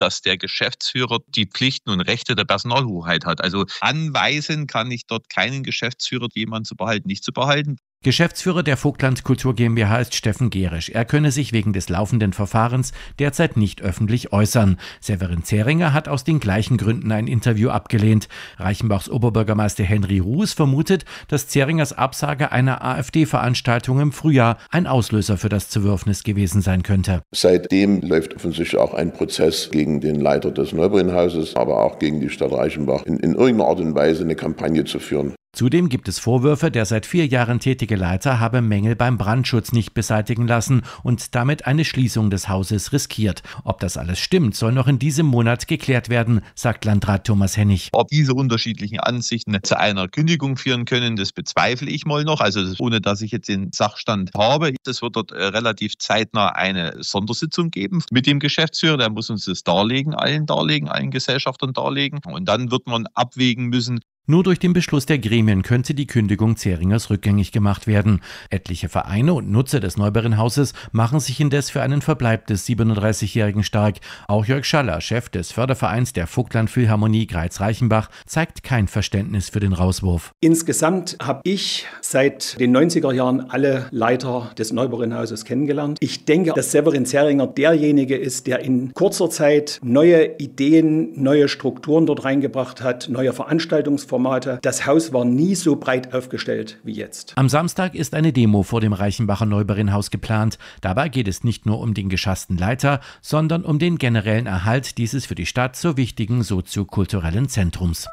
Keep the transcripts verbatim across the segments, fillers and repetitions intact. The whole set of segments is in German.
dass der Geschäftsführer die Pflichten und Rechte der Personalhoheit hat. Also anweisen kann ich dort keinen Geschäftsführer, jemanden zu behalten, nicht zu behalten. Geschäftsführer der Vogtland Kultur GmbH ist Steffen Gerisch. Er könne sich wegen des laufenden Verfahrens derzeit nicht öffentlich äußern. Severin Zähringer hat aus den gleichen Gründen ein Interview abgelehnt. Reichenbachs Oberbürgermeister Henry Ruß vermutet, dass Zähringers Absage einer AfD-Veranstaltung im Frühjahr ein Auslöser für das Zerwürfnis gewesen sein könnte. Seitdem läuft offensichtlich auch ein Prozess gegen den Leiter des Neubrunnenhauses, aber auch gegen die Stadt Reichenbach, in, in irgendeiner Art und Weise eine Kampagne zu führen. Zudem gibt es Vorwürfe, der seit vier Jahren tätige Leiter habe Mängel beim Brandschutz nicht beseitigen lassen und damit eine Schließung des Hauses riskiert. Ob das alles stimmt, soll noch in diesem Monat geklärt werden, sagt Landrat Thomas Hennig. Ob diese unterschiedlichen Ansichten zu einer Kündigung führen können, das bezweifle ich mal noch. Also das, ohne dass ich jetzt den Sachstand habe. Es wird dort äh, relativ zeitnah eine Sondersitzung geben mit dem Geschäftsführer. Der muss uns das darlegen, allen darlegen, allen Gesellschaftern darlegen. Und dann wird man abwägen müssen. Nur durch den Beschluss der Gremien könnte die Kündigung Zähringers rückgängig gemacht werden. Etliche Vereine und Nutzer des Neubrunnenhauses machen sich indes für einen Verbleib des siebenunddreißigjährigen stark. Auch Jörg Schaller, Chef des Fördervereins der Vogtland Philharmonie Greiz-Reichenbach, zeigt kein Verständnis für den Rauswurf. Insgesamt habe ich seit den neunziger Jahren alle Leiter des Neubrunnenhauses kennengelernt. Ich denke, dass Severin Zähringer derjenige ist, der in kurzer Zeit neue Ideen, neue Strukturen dort reingebracht hat, neue Veranstaltungsformate. Das Haus war nie so breit aufgestellt wie jetzt. Am Samstag ist eine Demo vor dem Reichenbacher Neubrunnenhaus geplant. Dabei geht es nicht nur um den geschassten Leiter, sondern um den generellen Erhalt dieses für die Stadt so wichtigen soziokulturellen Zentrums.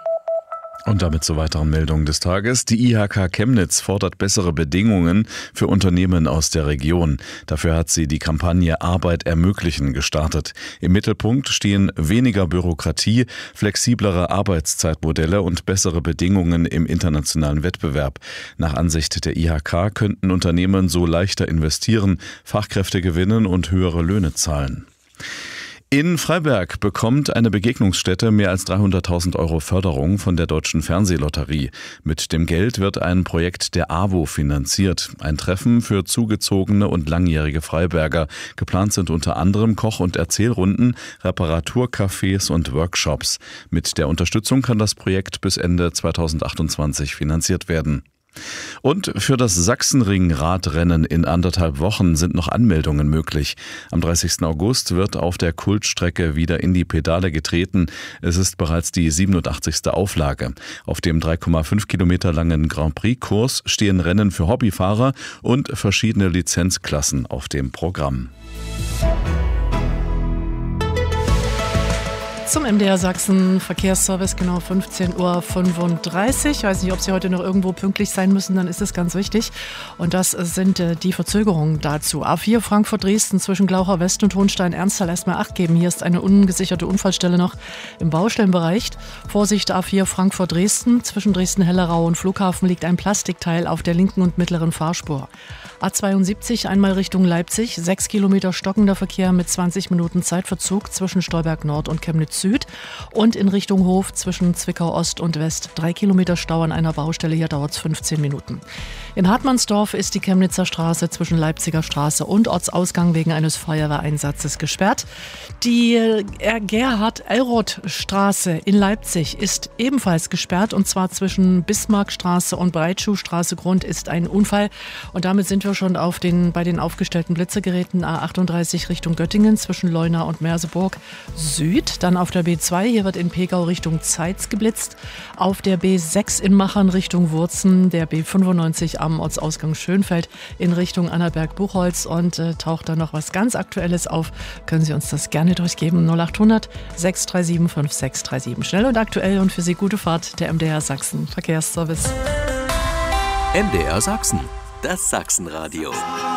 Und damit zu weiteren Meldungen des Tages. Die I H K Chemnitz fordert bessere Bedingungen für Unternehmen aus der Region. Dafür hat sie die Kampagne Arbeit ermöglichen gestartet. Im Mittelpunkt stehen weniger Bürokratie, flexiblere Arbeitszeitmodelle und bessere Bedingungen im internationalen Wettbewerb. Nach Ansicht der I H K könnten Unternehmen so leichter investieren, Fachkräfte gewinnen und höhere Löhne zahlen. In Freiberg bekommt eine Begegnungsstätte mehr als dreihunderttausend Euro Förderung von der Deutschen Fernsehlotterie. Mit dem Geld wird ein Projekt der A W O finanziert. Ein Treffen für zugezogene und langjährige Freiberger. Geplant sind unter anderem Koch- und Erzählrunden, Reparaturcafés und Workshops. Mit der Unterstützung kann das Projekt bis Ende zweitausendachtundzwanzig finanziert werden. Und für das Sachsenring-Radrennen in anderthalb Wochen sind noch Anmeldungen möglich. Am dreißigsten August wird auf der Kultstrecke wieder in die Pedale getreten. Es ist bereits die siebenundachtzigste Auflage. Auf dem drei Komma fünf Kilometer langen Grand Prix-Kurs stehen Rennen für Hobbyfahrer und verschiedene Lizenzklassen auf dem Programm. Zum M D R Sachsen Verkehrsservice, genau fünfzehn Uhr fünfunddreißig. Ich weiß nicht, ob Sie heute noch irgendwo pünktlich sein müssen, dann ist es ganz wichtig. Und das sind äh, die Verzögerungen dazu. A vier Frankfurt-Dresden zwischen Glaucher West und Hohenstein-Ernsthal erstmal Acht geben. Hier ist eine ungesicherte Unfallstelle noch im Baustellenbereich. Vorsicht A vier Frankfurt-Dresden zwischen Dresden-Hellerau und Flughafen liegt ein Plastikteil auf der linken und mittleren Fahrspur. A zweiundsiebzig einmal Richtung Leipzig, sechs Kilometer stockender Verkehr mit zwanzig Minuten Zeitverzug zwischen Stolberg Nord und Chemnitz Süd und in Richtung Hof zwischen Zwickau Ost und West. Drei Kilometer Stau an einer Baustelle, hier dauert es fünfzehn Minuten. In Hartmannsdorf ist die Chemnitzer Straße zwischen Leipziger Straße und Ortsausgang wegen eines Feuerwehreinsatzes gesperrt. Die Gerhard-Elroth-Straße in Leipzig ist ebenfalls gesperrt und zwar zwischen Bismarckstraße und Breitschuhstraße. Grund ist ein Unfall und damit sind wir schon auf den, bei den aufgestellten Blitzergeräten A achtunddreißig Richtung Göttingen zwischen Leuna und Merseburg Süd. Dann auf der B zwei, hier wird in Pegau Richtung Zeitz geblitzt. Auf der B sechs in Machern Richtung Wurzen, der B fünfundneunzig am Ortsausgang Schönfeld in Richtung Annaberg-Buchholz und äh, taucht da noch was ganz Aktuelles auf. Können Sie uns das gerne durchgeben. null achthundert sechs drei sieben fünf sechs drei sieben. Schnell und aktuell und für Sie gute Fahrt, der M D R Sachsen Verkehrsservice. M D R Sachsen, das Sachsenradio.